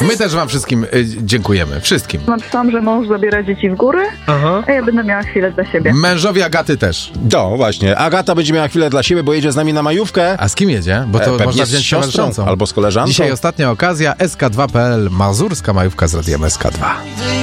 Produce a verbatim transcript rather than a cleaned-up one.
My też wam wszystkim y, dziękujemy. Wszystkim. Napisałam, że mąż zabiera dzieci w góry, Aha. a ja będę miała chwilę dla siebie. Mężowie Agaty też. No właśnie, Agata będzie miała chwilę dla siebie, bo jedzie z nami na majówkę. A z kim jedzie? Bo to E, pewnie można z wziąć siostrą towarzyszącą. albo z koleżanką. Dzisiaj ostatnia okazja, S K dwa kropka P L, mazurska majówka z radiem S K dwa.